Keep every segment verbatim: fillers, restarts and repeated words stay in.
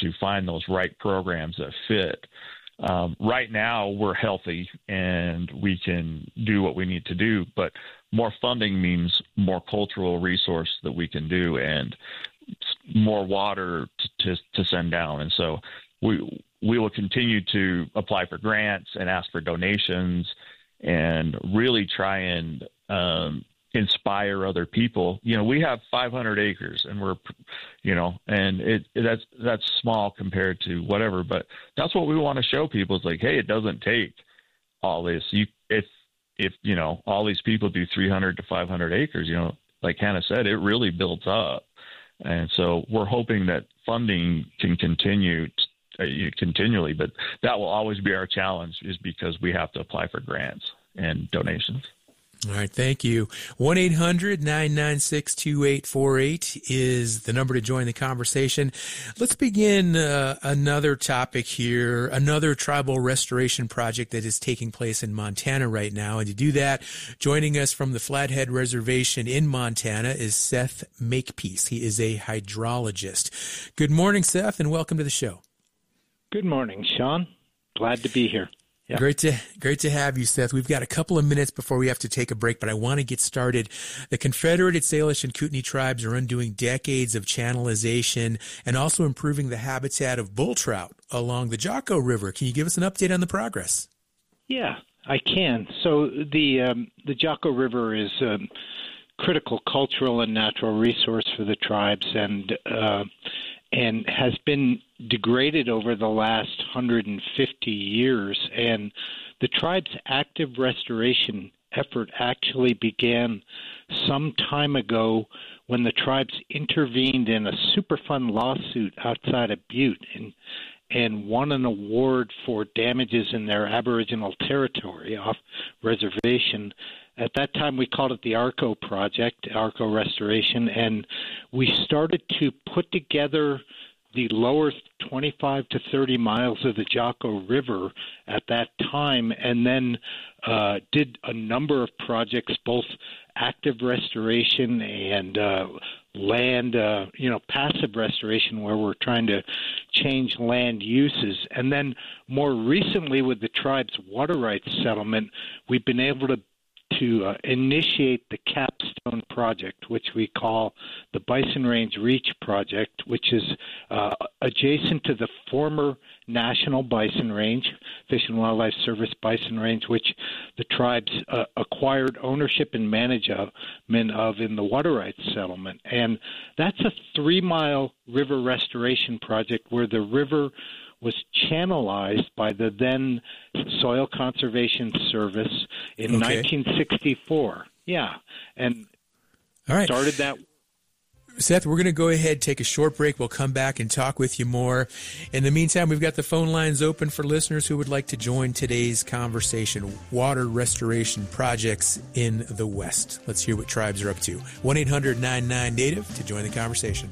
to find those right programs that fit. Um, right now, we're healthy and we can do what we need to do, but more funding means more cultural resource that we can do and more water to, to, to send down. And so we we will continue to apply for grants and ask for donations and really try and um, inspire other people. You know, we have five hundred acres and we're, you know, and it, it that's that's small compared to whatever, but that's what we want to show people is like, hey, it doesn't take all this. You if if you know all these people do three hundred to five hundred acres, you know, like Hannah said, it really builds up. And so we're hoping that funding can continue uh, continually, but that will always be our challenge is because we have to apply for grants and donations. All right, thank you. one eight hundred nine nine six two eight four eight is the number to join the conversation. Let's begin uh, another topic here, another tribal restoration project that is taking place in Montana right now. And to do that, joining us from the Flathead Reservation in Montana is Seth Makepeace. He is a hydrologist. Good morning, Seth, and welcome to the show. Good morning, Sean. Glad to be here. Yeah. Great to great to have you, Seth. We've got a couple of minutes before we have to take a break, but I want to get started. The Confederated Salish and Kootenai tribes are undoing decades of channelization and also improving the habitat of bull trout along the Jocko River. Can you give us an update on the progress? Yeah, I can. So the um, the Jocko River is a critical cultural and natural resource for the tribes, and uh, and has been degraded over the last one hundred fifty years. And the tribe's active restoration effort actually began some time ago when the tribes intervened in a Superfund lawsuit outside of Butte and, and won an award for damages in their Aboriginal territory off reservation. At that time, we called it the ARCO Project, ARCO Restoration, and we started to put together the lower twenty-five to thirty miles of the Jocko River at that time, and then uh, did a number of projects, both active restoration and uh, land, uh, you know, passive restoration, where we're trying to change land uses. And then more recently, with the tribe's water rights settlement, we've been able to to uh, initiate the Capstone Project, which we call the Bison Range Reach Project, which is uh, adjacent to the former National Bison Range, Fish and Wildlife Service Bison Range, which the tribes uh, acquired ownership and management of in the water rights settlement. And that's a three-mile river restoration project where the river was channelized by the then Soil Conservation Service in okay. nineteen sixty-four. Yeah, and All right. started that. Seth, we're going to go ahead, take a short break. We'll come back and talk with you more. In the meantime, we've got the phone lines open for listeners who would like to join today's conversation. Water restoration projects in the West. Let's hear what tribes are up to. one eight hundred nine nine native to join the conversation.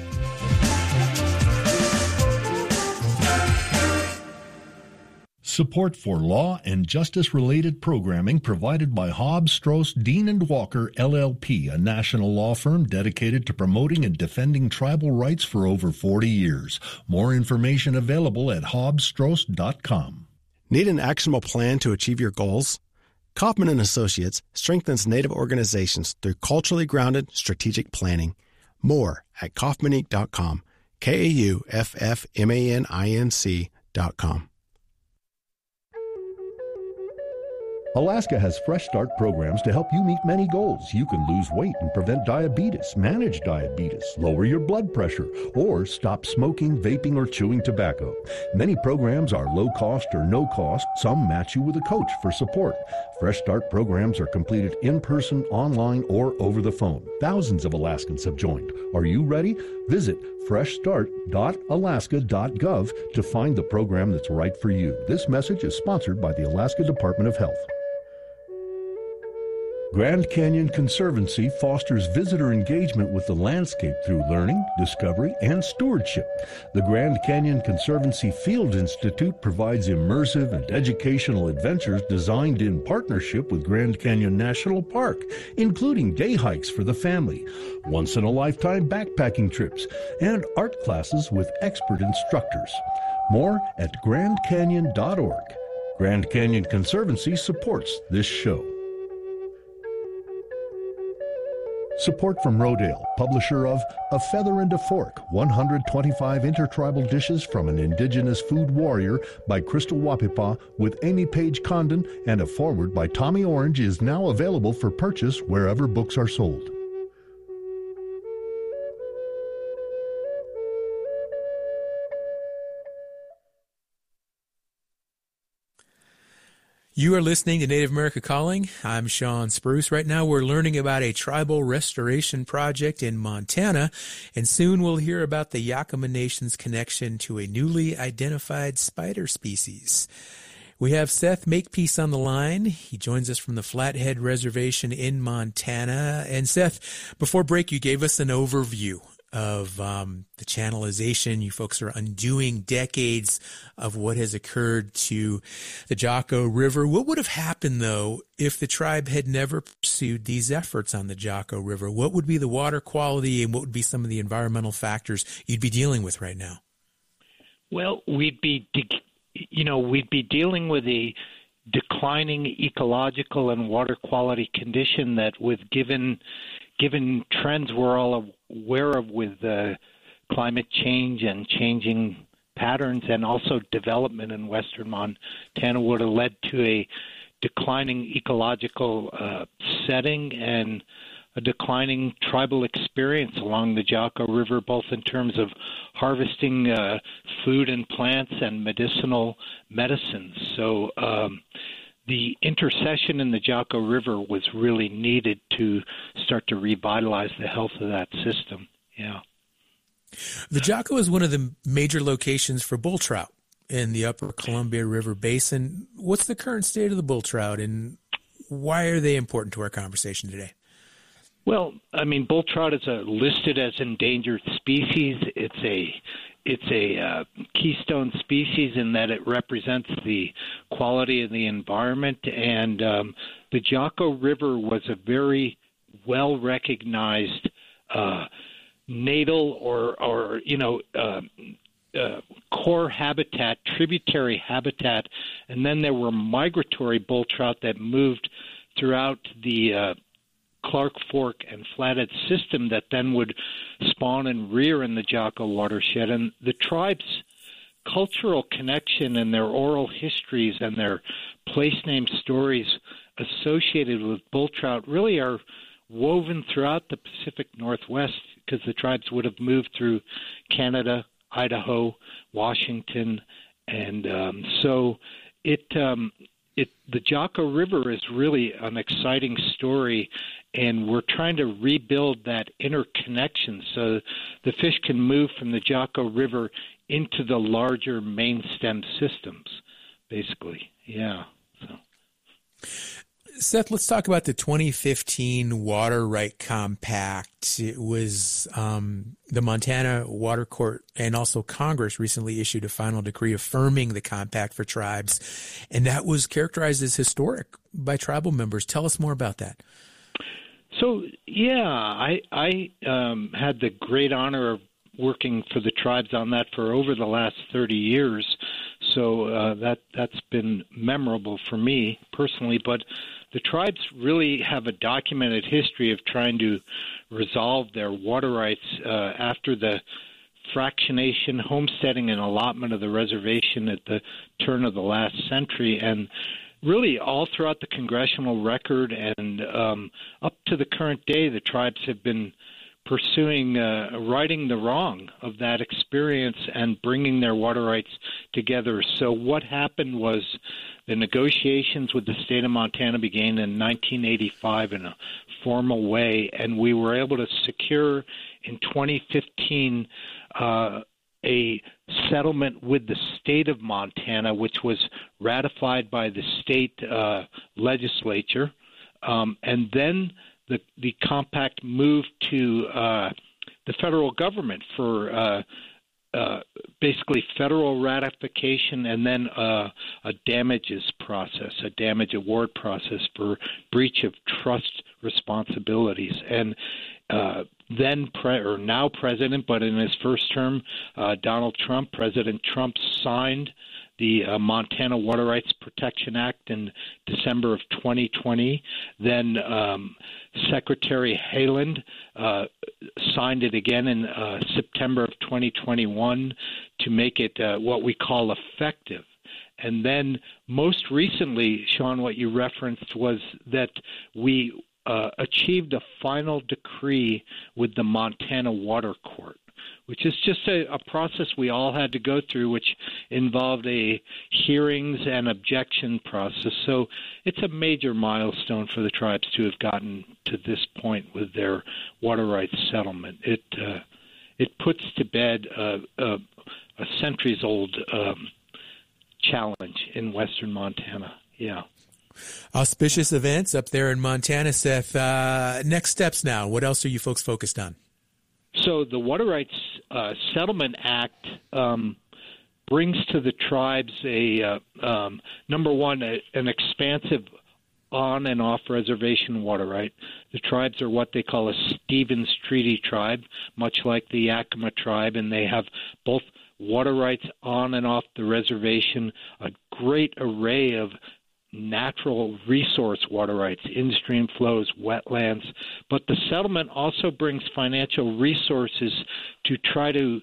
Support for law and justice-related programming provided by Hobbs, Strauss, Dean and Walker, L L P, a national law firm dedicated to promoting and defending tribal rights for over forty years. More information available at hobbs strauss dot com. Need an actionable plan to achieve your goals? Kaufman and Associates strengthens Native organizations through culturally grounded strategic planning. More at kaufman inc dot com, K A U F F M A N I N C dot com. Alaska has Fresh Start programs to help you meet many goals. You can lose weight and prevent diabetes, manage diabetes, lower your blood pressure, or stop smoking, vaping, or chewing tobacco. Many programs are low cost or no cost. Some match you with a coach for support. Fresh Start programs are completed in person, online, or over the phone. Thousands of Alaskans have joined. Are you ready? Visit fresh start dot alaska dot gov to find the program that's right for you. This message is sponsored by the Alaska Department of Health. Grand Canyon Conservancy fosters visitor engagement with the landscape through learning, discovery, and stewardship. The Grand Canyon Conservancy Field Institute provides immersive and educational adventures designed in partnership with Grand Canyon National Park, including day hikes for the family, once-in-a-lifetime backpacking trips, and art classes with expert instructors. More at grand canyon dot org. Grand Canyon Conservancy supports this show. Support from Rodale, publisher of A Feather and a Fork, one hundred twenty-five Intertribal Dishes from an Indigenous Food Warrior by Crystal Wapipa with Amy Page Condon, and a foreword by Tommy Orange is now available for purchase wherever books are sold. You are listening to Native America Calling. I'm Sean Spruce. Right now we're learning about a tribal restoration project in Montana, and soon we'll hear about the Yakama Nation's connection to a newly identified spider species. We have Seth Makepeace on the line. He joins us from the Flathead Reservation in Montana. And Seth, before break, you gave us an overview of um, the channelization. You folks are undoing decades of what has occurred to the Jocko River. What would have happened, though, if the tribe had never pursued these efforts on the Jocko River? What would be the water quality, and what would be some of the environmental factors you'd be dealing with right now? Well, we'd be, de- you know, we'd be dealing with a declining ecological and water quality condition that, with given given trends we're all aware of with uh, climate change and changing patterns, and also development in western Montana, would have led to a declining ecological uh, setting and a declining tribal experience along the Jocko River, both in terms of harvesting uh, food and plants and medicinal medicines. So um, the intercession in the Jocko River was really needed to start to revitalize the health of that system. Yeah. The Jocko is one of the major locations for bull trout in the upper Columbia River Basin. What's the current state of the bull trout, and why are they important to our conversation today? Well, I mean, bull trout is a, listed as endangered species. It's a it's a uh, keystone species in that it represents the quality of the environment. And um, the Jocko River was a very well recognized uh, natal or or you know. Uh, Uh, core habitat, tributary habitat, and then there were migratory bull trout that moved throughout the uh, Clark Fork and Flathead system that then would spawn and rear in the Jocko watershed. And the tribe's cultural connection and their oral histories and their place name stories associated with bull trout really are woven throughout the Pacific Northwest, because the tribes would have moved through Canada, Idaho, Washington, and um, so it um, it the Jocko River is really an exciting story, and we're trying to rebuild that interconnection so the fish can move from the Jocko River into the larger main stem systems, basically. Yeah. So. Seth, let's talk about the twenty fifteen Water Right Compact. It was um, the Montana Water Court and also Congress recently issued a final decree affirming the compact for tribes, and that was characterized as historic by tribal members. Tell us more about that. So, yeah, I, I um, had the great honor of working for the tribes on that for over the last thirty years, so uh, that, that's been memorable for me personally, but the tribes really have a documented history of trying to resolve their water rights uh, after the fractionation, homesteading, and allotment of the reservation at the turn of the last century. And really all throughout the congressional record and um, up to the current day, the tribes have been pursuing uh, righting the wrong of that experience and bringing their water rights together. So what happened was the negotiations with the state of Montana began in nineteen eighty-five in a formal way, and we were able to secure in twenty fifteen uh, a settlement with the state of Montana, which was ratified by the state uh, legislature. Um, and then the the compact moved to uh, the federal government for uh, uh, basically federal ratification, and then uh, a damages process, a damage award process for breach of trust responsibilities. And uh, then pre- or now president, but in his first term, uh, Donald Trump, President Trump signed the uh, Montana Water Rights Protection Act in December of twenty twenty. Then um, Secretary Haaland uh, signed it again in uh, September of twenty twenty-one to make it uh, what we call effective. And then most recently, Sean, what you referenced was that we uh, achieved a final decree with the Montana Water Court, which is just a, a process we all had to go through, which involved a hearings and objection process. So it's a major milestone for the tribes to have gotten to this point with their water rights settlement. It uh, it puts to bed uh, uh, a centuries-old um, challenge in western Montana. Yeah. Auspicious events up there in Montana, Seth. Uh, next steps now. What else are you folks focused on? So the Water Rights uh, Settlement Act um, brings to the tribes a uh, um, number one, a, an expansive on and off reservation water right. The tribes are what they call a Stevens Treaty tribe, much like the Yakima tribe, and they have both water rights on and off the reservation, a great array of natural resource water rights, in-stream flows, wetlands. But the settlement also brings financial resources to try to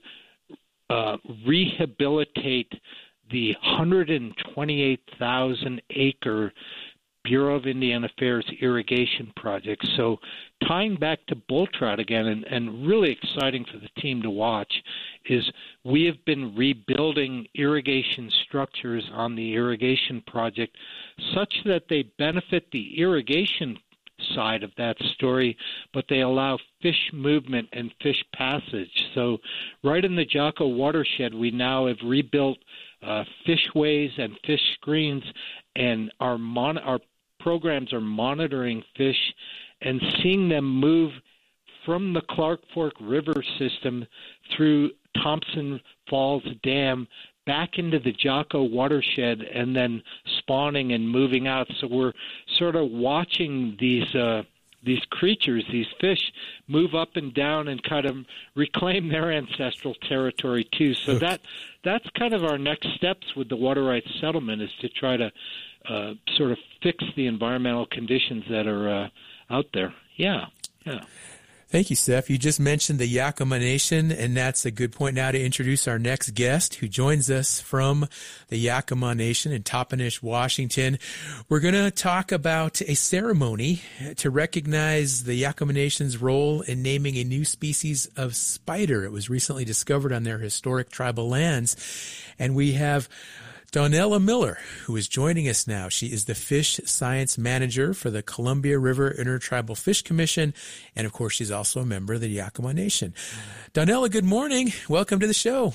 uh, rehabilitate the one hundred twenty-eight thousand acre Bureau of Indian Affairs irrigation project. So tying back to bull trout again, and, and really exciting for the team to watch, is we have been rebuilding irrigation structures on the irrigation project such that they benefit the irrigation side of that story, but they allow fish movement and fish passage. So right in the Jocko watershed, we now have rebuilt uh, fishways and fish screens, and our mon- our programs are monitoring fish and seeing them move from the Clark Fork River system through Thompson Falls Dam back into the Jocko watershed and then spawning and moving out. So we're sort of watching these uh, these creatures, these fish, move up and down and kind of reclaim their ancestral territory too. So that that's kind of our next steps with the water rights settlement, is to try to uh, sort of fix the environmental conditions that are uh, out there. Yeah, yeah. Thank you, Seth. You just mentioned the Yakima Nation, and that's a good point now to introduce our next guest who joins us from the Yakima Nation in Toppenish, Washington. We're going to talk about a ceremony to recognize the Yakima Nation's role in naming a new species of spider. It was recently discovered on their historic tribal lands, and we have Donella Miller, who is joining us now. She is the Fish Science Manager for the Columbia River Intertribal Fish Commission, and of course, she's also a member of the Yakima Nation. Donella, good morning. Welcome to the show.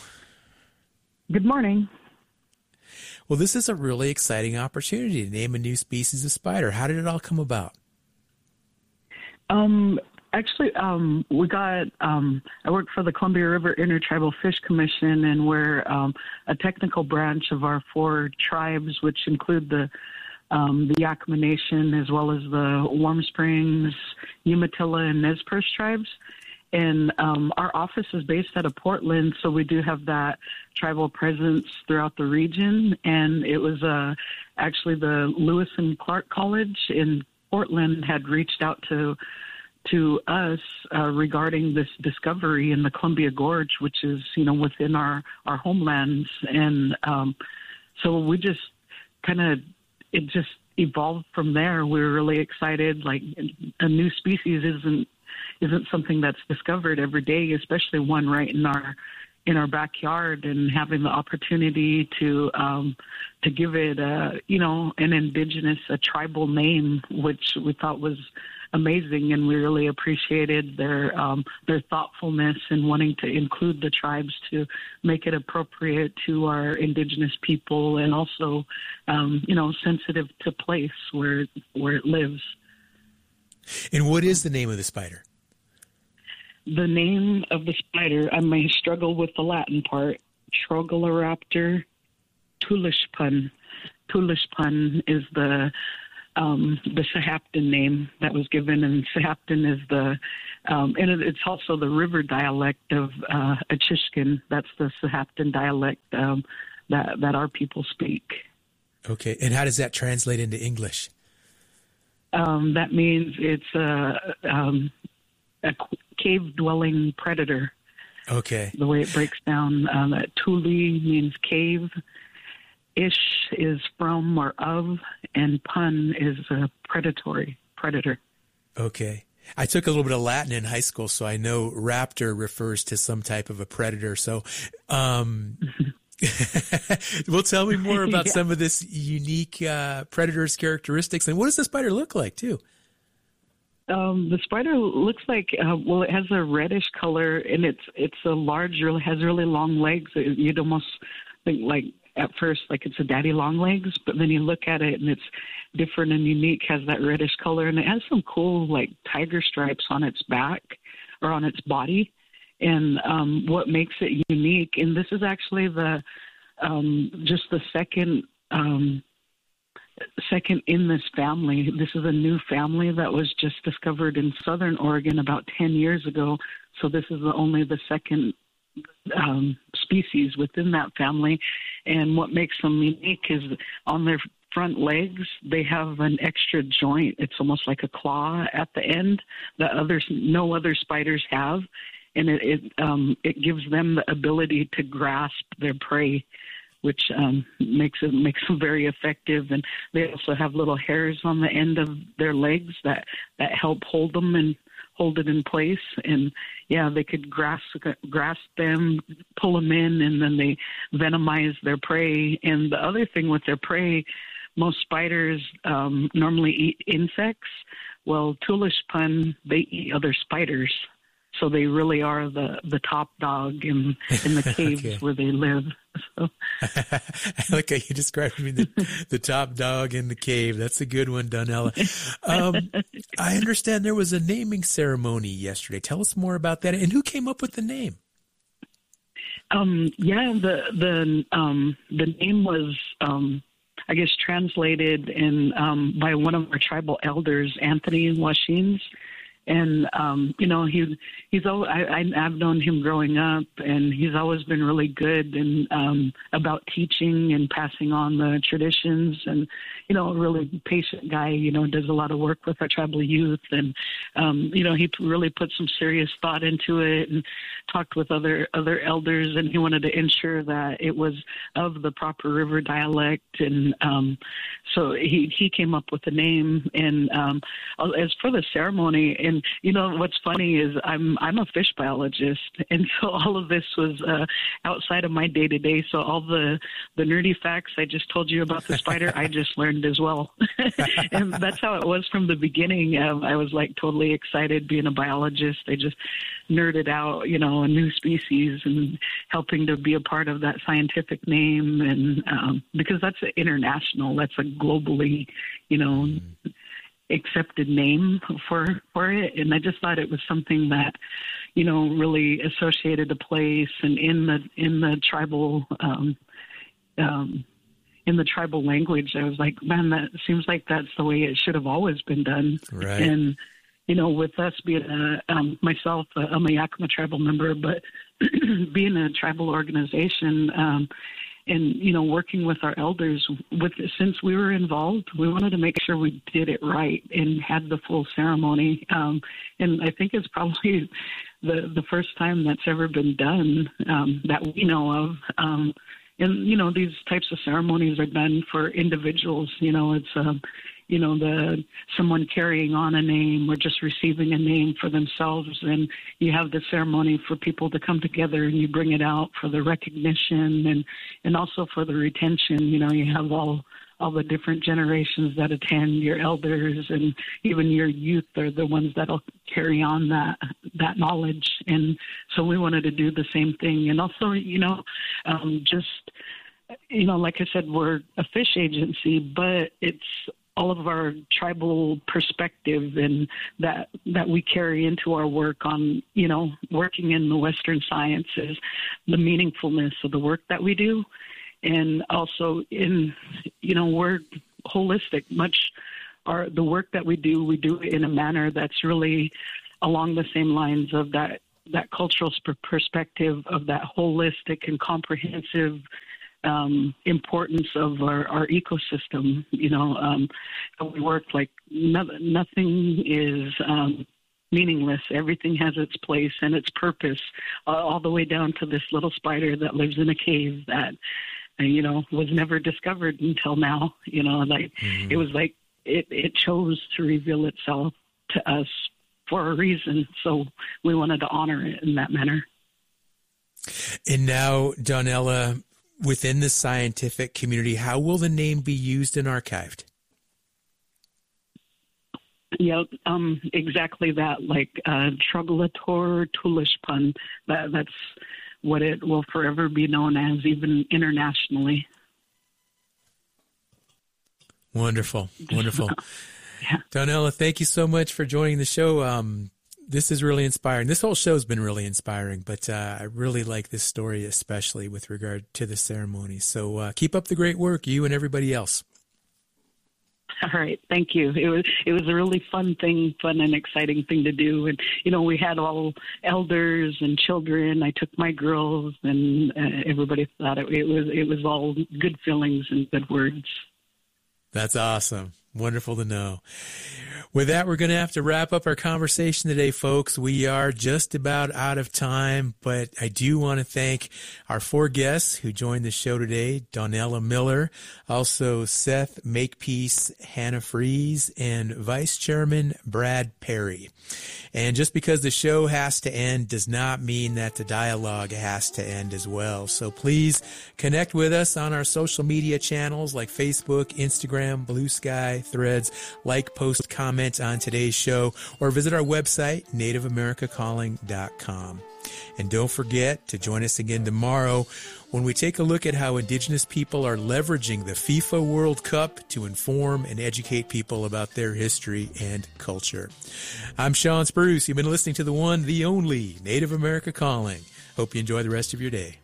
Good morning. Well, this is a really exciting opportunity to name a new species of spider. How did it all come about? Um, actually, um, we got, um, I work for the Columbia River Intertribal Fish Commission, and we're um, a technical branch of our four tribes, which include the um, the Yakima Nation, as well as the Warm Springs, Umatilla, and Nez Perce tribes. And um, our office is based out of Portland, so we do have that tribal presence throughout the region. And it was uh, actually the Lewis and Clark College in Portland had reached out to to us uh, regarding this discovery in the Columbia Gorge, which is, you know, within our, our homelands. And um, so we just kind of, it just evolved from there. We were really excited. Like, a new species isn't isn't something that's discovered every day, especially one right in our in our backyard, and having the opportunity to um, to give it a, you know, an indigenous, a tribal name, which we thought was amazing, and we really appreciated their um, their thoughtfulness in wanting to include the tribes to make it appropriate to our indigenous people, and also, um, you know, sensitive to place where where it lives. And what is the name of the spider? The name of the spider, I may struggle with the Latin part, Trogloropter tulipun. Tulipun is the um, the Sahaptin name that was given, and Sahaptin is the, um, and it, it's also the river dialect of uh, Achishkin. That's the Sahaptin dialect um, that that our people speak. Okay, and how does that translate into English? Um, that means it's a, um, a cave-dwelling predator. Okay. The way it breaks down, uh, that Tuli means cave, Ish is from or of, and pun is a predatory predator. Okay. I took a little bit of Latin in high school, so I know raptor refers to some type of a predator. So, um, well, tell me more about yeah. some of this unique uh, predator's characteristics, and what does the spider look like, too? Um, the spider looks like, uh, well, it has a reddish color, and it's it's a large, really has really long legs. You'd almost think, like, at first, like it's a daddy long legs, but then you look at it, and it's different and unique, has that reddish color, and it has some cool, like, tiger stripes on its back or on its body. And um, what makes it unique, and this is actually the um, just the second um, second in this family. This is a new family that was just discovered in Southern Oregon about ten years ago. So this is the, only the second um, species within that family. And what makes them unique is on their front legs, they have an extra joint. It's almost like a claw at the end that others, no other spiders have. And it it, um, it gives them the ability to grasp their prey, which um, makes it makes them very effective. And they also have little hairs on the end of their legs that, that help hold them and hold it in place. And yeah, they could grasp grasp them, pull them in, and then they venomize their prey. And the other thing with their prey, most spiders um, normally eat insects. Well, tulipun, they eat other spiders. So they really are the, the top dog in in the caves okay. where they live. So. I like how you described me the, the top dog in the cave. That's a good one, Donella. Um, I understand there was a naming ceremony yesterday. Tell us more about that. And who came up with the name? Um, yeah, the the um, the name was, um, I guess, translated in um, by one of our tribal elders, Anthony Washins. And, um, you know, he, he's always, I, I, I've known him growing up, and he's always been really good and um, about teaching and passing on the traditions, and, you know, a really patient guy, you know, does a lot of work with our tribal youth. And, um, you know, he really put some serious thought into it and talked with other, other elders, and he wanted to ensure that it was of the proper river dialect. And um, so he, he came up with the name. And um, as for the ceremony, and And you know what's funny is I'm I'm a fish biologist, and so all of this was uh, outside of my day to day. So all the the nerdy facts I just told you about the spider, I just learned as well, and that's how it was from the beginning. Um, I was like totally excited being a biologist. I just nerded out, you know, a new species and helping to be a part of that scientific name, and um, because that's international, that's a globally, you know. Mm-hmm. accepted name for for it, and I just thought it was something that, you know, really associated a place, and in the in the tribal um, um, in the tribal language, I was like, man, that seems like that's the way it should have always been done. Right. And you know, with us being a um, myself, I'm a Yakima tribal member, but being a tribal organization. Um, And, you know, working with our elders, with since we were involved, we wanted to make sure we did it right and had the full ceremony. Um, and I think it's probably the, the first time that's ever been done um, that we know of. Um, and, you know, these types of ceremonies are done for individuals. You know, it's, um, you know, the someone carrying on a name or just receiving a name for themselves. And you have the ceremony for people to come together, and you bring it out for the recognition and, and also for the retention. You know, you have all, all the different generations that attend, your elders, and even your youth are the ones that'll carry on that, that knowledge. And so we wanted to do the same thing. And also, you know, um, just, you know, like I said, we're a fish agency, but it's all of our tribal perspective and that that we carry into our work on, you know, working in the Western sciences, the meaningfulness of the work that we do. And also in, you know, we're holistic. Much our the work that we do, we do it in a manner that's really along the same lines of that, that cultural perspective of that holistic and comprehensive Um, importance of our, our ecosystem. You know, um, we work like no, nothing is um, meaningless. Everything has its place and its purpose, uh, all the way down to this little spider that lives in a cave that, uh, you know, was never discovered until now. You know, like mm-hmm. it was like it, it chose to reveal itself to us for a reason. So we wanted to honor it in that manner. And now, Donella, within the scientific community, how will the name be used and archived? Yeah, um, exactly that, like uh, Troglodyte tulishpan. That, that's what it will forever be known as, even internationally. Wonderful, wonderful. Yeah. Donella, thank you so much for joining the show. Um, This is really inspiring. This whole show's been really inspiring, but uh, I really like this story, especially with regard to the ceremony. So uh, keep up the great work, you and everybody else. All right, thank you. It was it was a really fun thing, fun and exciting thing to do. And you know, we had all elders and children. I took my girls, and uh, everybody thought it, it was it was all good feelings and good words. That's awesome. Wonderful to know. With that, we're going to have to wrap up our conversation today, folks. We are just about out of time, but I do want to thank our four guests who joined the show today: Donella Miller, also Seth Makepeace, Hannah Fries, and Vice Chairman Brad Perry. And just because the show has to end does not mean that the dialogue has to end as well. So please connect with us on our social media channels like Facebook, Instagram, Blue Sky, Threads, like, post, comment on today's show, or visit our website, native america calling dot com. And don't forget to join us again tomorrow when we take a look at how Indigenous people are leveraging the FIFA World Cup to inform and educate people about their history and culture. I'm Sean Spruce. You've been listening to the one, the only Native America Calling. Hope you enjoy the rest of your day.